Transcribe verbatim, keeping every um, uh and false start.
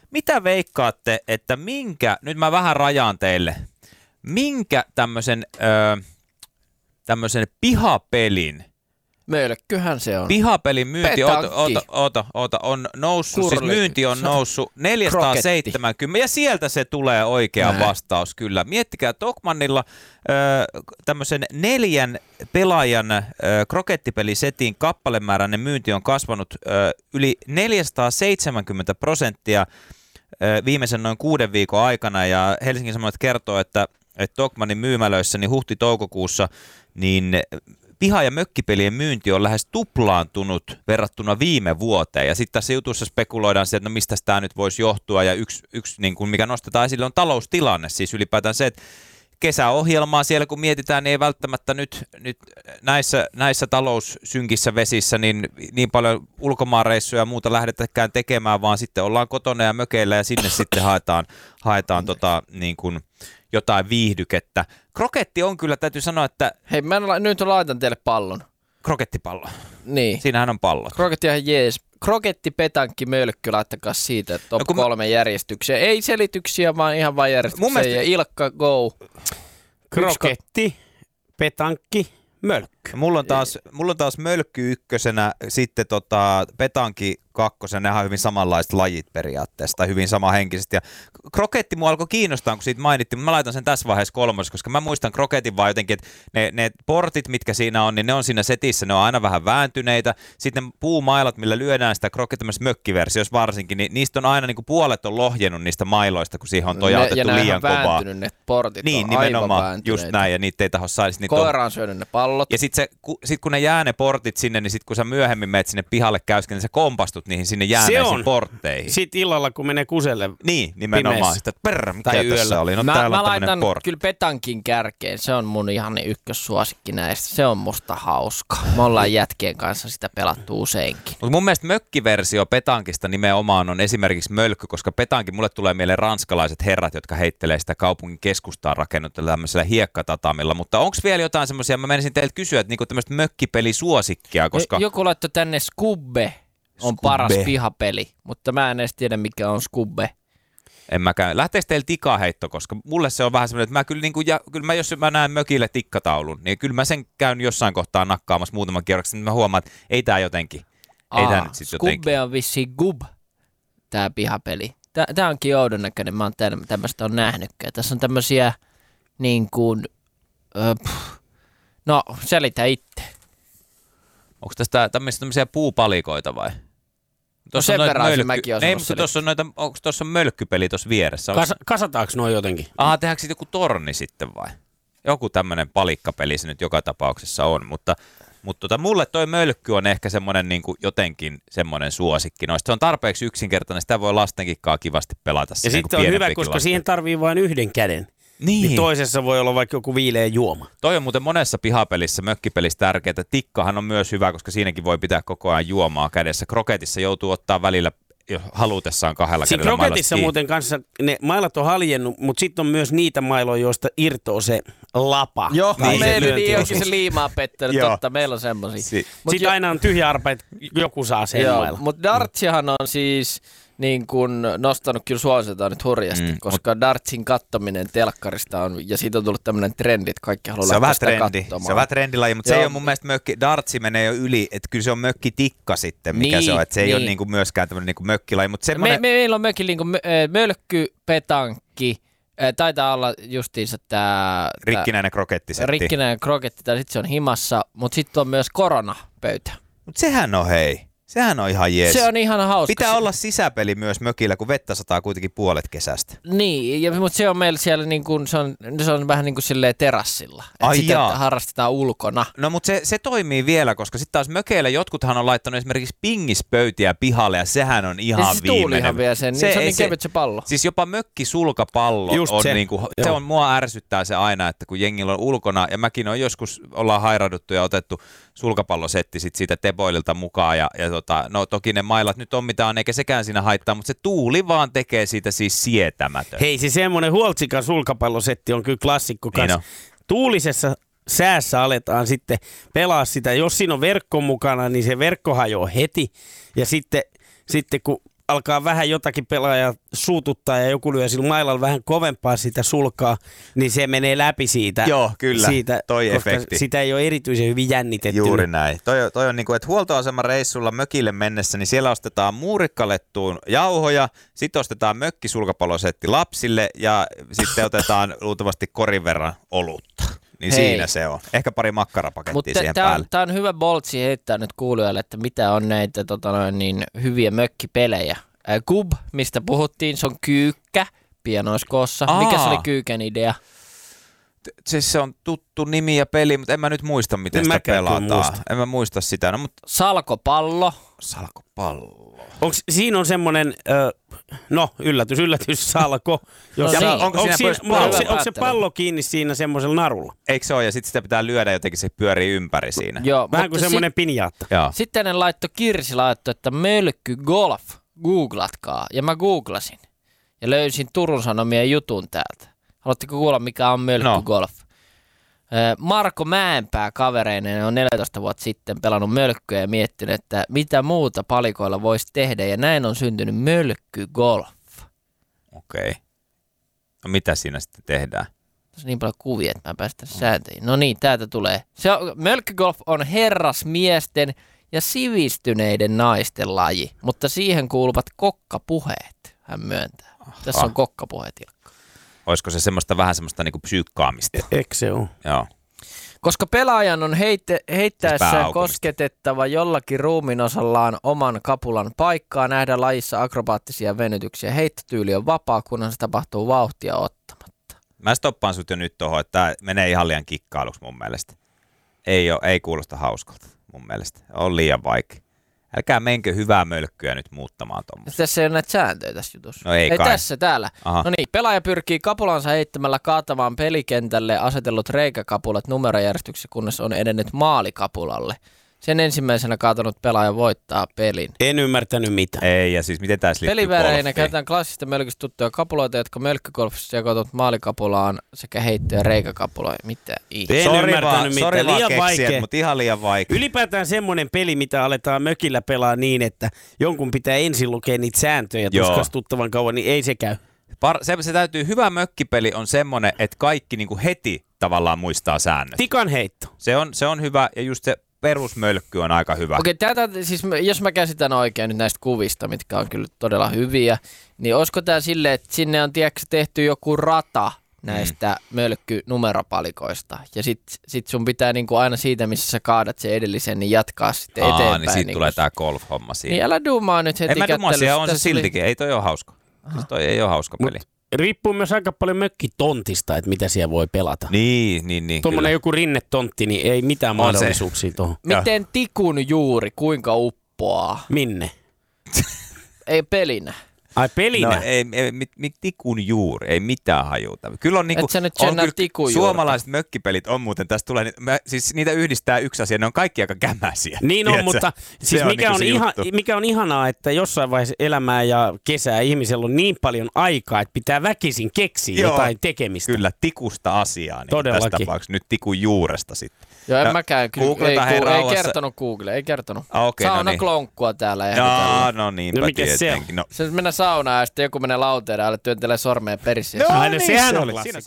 mitä veikkaatte, että minkä, nyt mä vähän rajaan teille, minkä tämmöisen, öö, tämmöisen pihapelin, Mölkkyhän se on. Pihapelin myynti, Petankki. oota, oota, oota, on noussut, Kurli. siis myynti on noussut neljäsataaseitsemänkymmentä, ja sieltä se tulee oikea Näin. vastaus kyllä. Miettikää, Tokmannilla ö, tämmöisen neljän pelaajan ö, krokettipelisetin kappalemääräinen myynti on kasvanut ö, yli neljäsataaseitsemänkymmentä prosenttia ö, viimeisen noin kuuden viikon aikana, ja Helsingin Sanomat kertoo, että, että Tokmannin myymälöissä niin huhti-toukokuussa niin piha- ja mökkipelien myynti on lähes tuplaantunut verrattuna viime vuoteen. Ja sitten tässä jutussa spekuloidaan siitä, että no mistä tämä nyt voisi johtua. Ja yksi, yksi niin kuin mikä nostetaan esille, on taloustilanne. Siis ylipäätään se, että kesäohjelmaa siellä kun mietitään, niin ei välttämättä nyt, nyt näissä, näissä taloussynkissä vesissä niin, niin paljon ulkomaanreissuja ja muuta lähdetäkään tekemään, vaan sitten ollaan kotona ja mökeillä ja sinne sitten haetaan, haetaan tota, niin kuin jotain viihdykettä. Kroketti on kyllä, täytyy sanoa, että... Hei, mä la- nyt laitan teille pallon. Krokettipallo. Niin. Siinähän on pallot. Kroketti ihan jees. Kroketti, petankki, mölkky, laittakaa siitä top No, kolme mä... järjestykseen. Ei selityksiä, vaan ihan vain järjestykseen. mielestä... Ja Ilkka, go. Kroketti, petankki, mölkky. Mulla on taas, mulla on taas mölkky ykkösenä, sitten tota, petanki kakkosen, nehän on hyvin samanlaiset lajit periaatteessa, tai hyvin samahenkisesti. Ja kroketti mua alkoi kiinnostaa, kun siitä mainittiin, mutta mä laitan sen tässä vaiheessa kolmosessa, koska mä muistan kroketin vaan jotenkin, että ne, ne portit, mitkä siinä on, niin ne on siinä setissä, ne on aina vähän vääntyneitä. Sitten ne puumailat, millä lyödään sitä krokettia mökkiversiossa varsinkin, niin niistä on aina niin kuin puolet on lohjennut niistä mailoista, kun siihen on tojautettu liian kovaa. Ja ne on vääntynyt, ne portit niin, on nimenomaan, aivan just näin, ja niitä ei taho saisi. Koira on syönyt ne pallot. Ja sitten ku, sit kun ne jää ne portit sinne, niin sitten kun sä myöhemmin menet sinne pihalle käysken, niin sä kompastut niihin sinne jääneisiin portteihin. Sitten illalla, kun menee kuselle. Niin, nimenomaan. Sitä, perr, mikä tai tässä yöllä. oli? No, mä mä on laitan portti. kyllä petankin kärkeen. Se on mun ihan ykkössuosikki näistä. Se on musta hauska. Me ollaan jätkien kanssa sitä pelattu useinkin. Mutta mun mielestä mökkiversio petankista nimenomaan on esimerkiksi mölkky, koska petankin mulle tulee mieleen ranskalaiset herrat, jotka heittelee sitä kaupungin keskustaan rakennutella tämmöisellä hiekkatatamilla. Mutta onko vielä jotain semmoisia, mä menisin teiltä kysyä, että niinku tämmöistä mökkipelisuosikkia, koska... Joku laittoi tänne Skubbe. On Skubbe. paras pihapeli, mutta mä en edes tiedä mikä on Skubbe. En mäkään. Lähteekö teillä tikaheitto, koska mulle se on vähän semmoinen, että mä kyllä, niin kuin, ja, kyllä mä, jos mä näen mökille tikkataulun, niin kyllä mä sen käyn jossain kohtaa nakkaamassa muutaman kierroksen, niin mä huomaan, että ei tää jotenkin. Ei Aa, tää nyt sit jotenkin. Skubbe on vissiin Gub, tää pihapeli. Tää, tää onkin oudon näköinen, mä oon tämmöistä on nähnytkään. Tässä on tämmösiä niin kuin, ö, pff, no selitä itse. Onko tästä tämmöisiä, tämmöisiä puupalikoita vai? No sen verran se mäkin Ei, mutta tuossa on noita, onko tuossa mölkkypeli tuossa vieressä? Kas, kasataanko noin jotenkin? Aha, tehdäänkö siitä joku torni sitten vai? Joku tämmöinen palikkapeli se nyt joka tapauksessa on, mutta, mutta tota, mulle toi mölkky on ehkä semmoinen niin kuin jotenkin semmoinen suosikki. Noista se on tarpeeksi yksinkertainen, sitä voi lastenkinkaan kivasti pelata. Ja sitten on hyvä, koska lasten. Siihen tarvii vain yhden käden. Niin. niin toisessa voi olla vaikka joku viileä juoma. Toi on muuten monessa pihapelissä, mökkipelissä tärkeää. Tikkahan on myös hyvä, koska siinäkin voi pitää koko ajan juomaa kädessä. Kroketissa joutuu ottaa välillä halutessaan kahdella Siinä kädellä kroketissa muuten kanssa ne mailat on haljennut, mutta sitten on myös niitä mailoja, joista irtoaa se lapa. Joo, niin meillä oli jokin se liimaa pettänyt, totta, meillä on semmosia. Si- Sitten jo... aina on tyhjä arpa, että joku saa sen Joo, mailla. mutta dartsihan on siis niin kun nostanut kyllä suositaan nyt hurjasti, mm, koska mut... dartsin kattominen telkkarista on, ja siitä on tullut tämmöinen trendi, että kaikki haluaa lähteä sitä trendi. katsomaan. Se on vähän trendilaji, mutta Joo. se ei ole mun mielestä mökki, dartsi menee jo yli, että kyllä se on mökkitikka sitten, mikä niin, se on, että se niin. ei ole niinku myöskään tämmöinen niinku mökkilaji, mutta semmoinen... Me, me, meillä on mökki, niinku, mölkky, petankki, taitaa olla justiinsa tämä... Rikkinäinen krokettisetti. Rikkinäinen kroketti, tai sitten se on himassa, mutta sitten on myös koronapöytä. Mutta sehän on hei. Sehän on ihan jees. Se on ihan hauska. Pitää olla sisäpeli myös mökillä, kun vettä sataa kuitenkin puolet kesästä. Niin, ja, mutta se on meillä siellä niin kuin, se on, se on vähän niin kuin silleen terassilla. Että Ai sitä jaa. harrastetaan ulkona. No mutta se, se toimii vielä, koska sitten taas mökeillä jotkuthan on laittanut esimerkiksi pingispöytiä pihalle, ja sehän on ihan ja se viimeinen. tuulihan vielä sen, se, niin se on niin kevyt se pallo. Siis jopa mökkisulkapallo Just on se. niinku, se on, mua ärsyttää se aina, että kun jengillä on ulkona, ja mäkin on joskus, ollaan hairaduttu ja otettu sulkapallosetti sit siitä Teboililta mukaan, ja, ja tota, no toki ne mailat nyt on mitä on, eikä sekään siinä haittaa, mutta se tuuli vaan tekee siitä siis sietämätön. Hei, se semmoinen huoltsikan sulkapallosetti on kyllä klassikko kanssa. Niin Tuulisessa säässä aletaan sitten pelaa sitä. Jos siinä on verkko mukana, niin se verkko hajoaa heti. Ja sitten, sitten kun alkaa vähän jotakin pelaajaa suututtaa ja joku lyö sillä mailalla vähän kovempaa sitä sulkaa, niin se menee läpi siitä. Joo, kyllä, siitä, toi koska efekti. sitä ei ole erityisen hyvin jännitetty. Juuri näin. Toi, toi on niin kuin, että huoltoasemareissulla mökille mennessä, niin siellä ostetaan muurikkalettuun jauhoja, sitten ostetaan mökkisulkapallosetti lapsille ja sitten otetaan luultavasti korin verran olutta. Niin Hei. siinä se on. Ehkä pari makkarapakettia Mutta siihen tämä päälle. on, tää on hyvä boltsi heittää nyt kuulijoille, että mitä on näitä tota noin, niin, hyviä mökkipelejä. Ää, Kub, mistä puhuttiin, se on kyykkä pienoiskoossa. Aa. Mikä se oli kyykän idea? Siis se on tuttu nimi ja peli, mutta en mä nyt muista, miten En sitä mäkään kyllä pelataan. muista. En mä muista sitä. No, mutta Salkopallo. salkopallo. Onks, siinä on semmoinen, äh, no yllätys, yllätys, salko. No Ja niin. onko siinä myös mutta onko, se, pallo? onko se pallo kiinni siinä semmoisella narulla? Eikö se ole? Ja sitten sitä pitää lyödä jotenkin, se pyörii ympäri siinä. Joo, Vähän mutta kuin semmoinen pinjaatta. Joo. Sit, sitten ne laitto, Kirsi laittoi, että mölkky golf. Googlatkaa. Ja mä googlasin. Ja löysin Turun Sanomien jutun täältä. Haluatteko kuulla, mikä on mölkky No. golf? Marko Mäenpää kavereineen on neljätoista vuotta sitten pelannut mölkkyä ja miettinyt, että mitä muuta palikoilla voisi tehdä. Ja näin on syntynyt mölkky golf. Okei. No mitä siinä sitten tehdään? Tässä on niin paljon kuvia, että mä en päästä sääntöihin. No niin, täältä tulee. Se on, mölkkygolf on herrasmiesten ja sivistyneiden naisten laji, mutta siihen kuuluvat kokkapuheet, hän myöntää. Aha. Tässä on kokkapuheet, Ilkka. Olisiko se semmoista vähän semmoista niinku psyykkaamista? Eikö se ole? Joo. Koska pelaajan on heitte, heittäessään pääaukomista. kosketettava jollakin ruumiinosallaan oman kapulan paikkaa, nähdä lajissa akrobaattisia venytyksiä. Heittotyyli on vapaa, kunhan se tapahtuu vauhtia ottamatta. Mä stoppaan sut jo nyt tohon, että tää menee ihan liian kikkailuksi mun mielestä. Ei, oo, ei kuulosta hauskalta mun mielestä. On liian vaikea. Älkää menkö hyvää mölkkyä nyt muuttamaan tuommoista. Tässä ei ole näitä sääntöjä tässä jutussa. No ei ei kai. tässä, täällä. Aha. No niin, pelaaja pyrkii kapulansa heittämällä kaatamaan pelikentälle asetellut reikäkapulat numerojärjestyksessä, kunnes on edennyt maalikapulalle. Sen ensimmäisenä kaatanut pelaaja voittaa pelin. En ymmärtänyt mitään. Ei, ja siis miten tää liittyy Peliväreinä golfiin? käytetään klassista mölkystä tuttuja kapuloita, jotka mölkkygolfissa jakautuvat maalikapulaan sekä heitto- ja reikäkapuloihin. Mitä ihme? En Sori ymmärtänyt vaan, mitään. sori vaan Liian keksijät, vaikea. mutta ihan liian vaikea. Ylipäätään semmoinen peli, mitä aletaan mökillä pelaa niin, että jonkun pitää ensin lukea niitä sääntöjä Joo. tuskastuttavan kauan, niin ei se käy. Par, se, se täytyy, hyvä mökkipeli on semmoinen, että kaikki niinku heti tavallaan muistaa säännöt. Tikan heitto. Se on, se on hyvä ja just se perusmölkky on aika hyvä. Okei, tätä, siis jos mä käsitän oikein nyt näistä kuvista, mitkä on kyllä todella hyviä, niin olisiko tämä silleen, että sinne on tiedätkö, tehty joku rata näistä mm. mölkkynumeropalikoista. Ja sit, sit sun pitää niinku aina siitä, missä sä kaadat sen edellisen, niin jatkaa sitten Aa, eteenpäin. niin siitä niin tulee kun- tää golf-homma siinä. Niin älä duumaa nyt heti En mä dumaa, siellä on se Tässä oli- siltikin. Ei toi ole hauska. Siis toi ei ole hauska peli. Riippuu myös aika paljon mökkitontista, että mitä siellä voi pelata. Niin, niin, niin. Tuommoinen kyllä. joku rinnetontti, niin ei mitään On se. mahdollisuuksia tuohon. Miten tikun juuri, kuinka uppoaa? Minne? Ei pelinä. Ai pelinä? No ei, ei mit, mit, tikun juuri, ei mitään hajuta. Kyllä on niinku, Et sä nyt on tsennaa kyllä, tikun suomalaiset mökkipelit on muuten, tästä tulee, mä, siis niitä yhdistää yksi asia, ne on kaikki aika kämäsiä. Niin on, tiedätkö? mutta Se siis on mikä, niinku on se ihan, juttu. mikä on ihanaa, että jossain vaiheessa elämää ja kesää ihmisellä on niin paljon aikaa, että pitää väkisin keksiä Joo, jotain tekemistä. Kyllä, tikusta asiaa. Niin Todellakin. tässä tapauksessa nyt tikun juuresta sitten. Joo, en No, mäkään kyllä. Ei, googletaan hei ku, ei rauhassa. kertonut Google, ei kertonut. Ah, okei, no Sauna niin. klonkkua täällä. Jaa, ehdotellaan. no niinpä No mikä se on? tietenkin. No, Se mennä saunaan ja sitten joku menee lauteelle ja työntelee sormeen perissä. No, Aina niin, sehän se on oli. klassikko. Siinä